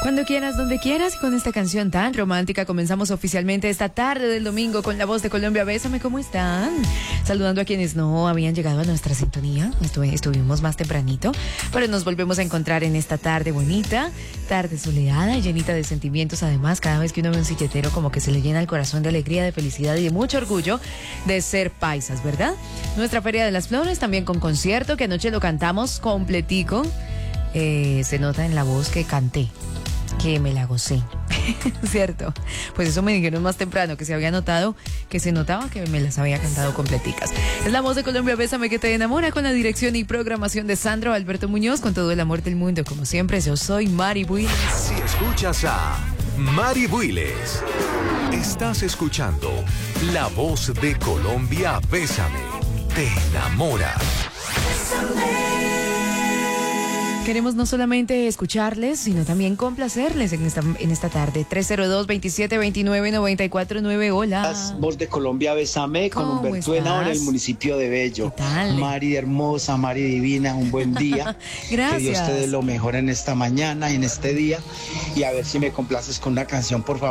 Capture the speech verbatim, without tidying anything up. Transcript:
Cuando quieras, donde quieras, y con esta canción tan romántica comenzamos oficialmente esta tarde del domingo con La Voz de Colombia. Bésame, ¿cómo están? Saludando a quienes no habían llegado a nuestra sintonía. Estuve, estuvimos más tempranito, pero nos volvemos a encontrar en esta tarde bonita, tarde soleada y llenita de sentimientos. Además, cada vez que uno ve un silletero, como que se le llena el corazón de alegría, de felicidad y de mucho orgullo de ser paisas, ¿verdad? Nuestra Feria de las Flores también con concierto, que anoche lo cantamos completico. Eh, se nota en la voz que canté, que me la gocé, ¿cierto? Pues eso me dijeron más temprano, que se había notado, que se notaba que me las había cantado completicas. Es La Voz de Colombia, Bésame que te enamora, con la dirección y programación de Sandro Alberto Muñoz, con todo el amor del mundo. Como siempre, yo soy Mari Builes. Si escuchas a Mari Builes, estás escuchando La Voz de Colombia, Bésame, te enamora. Bésame. Queremos no solamente escucharles, sino también complacerles en esta, en esta tarde. tres cero dos, veintisiete veintinueve, noventa y cuatro nueve. Hola. Voz de Colombia, Bésame, con Humberto Henao en el municipio de Bello. ¿Qué tal? Mari hermosa, Mari divina, un buen día. Gracias. Que Dios te dé lo mejor en esta mañana, en este día. Y a ver si me complaces con una canción, por favor.